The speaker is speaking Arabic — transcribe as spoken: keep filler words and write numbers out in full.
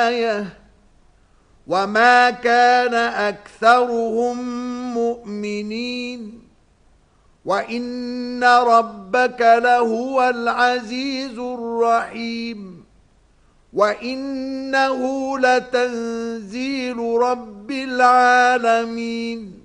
آية وما كان أكثرهم مؤمنين وإن ربك لهو العزيز الرحيم وإنه لتنزيل رب العالمين